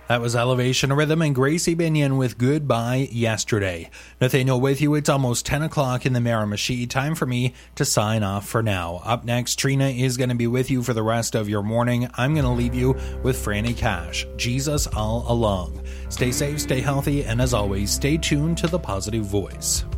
That was Elevation Rhythm and Gracie Binion with Goodbye Yesterday. Nathaniel with you. It's almost 10 o'clock in the Miramichi. Time for me to sign off for now. Up next, Trina is going to be with you for the rest of your morning. I'm going to leave you with Franny Cash, Jesus All Along. Stay safe, stay healthy, and as always, stay tuned to The Positive Voice.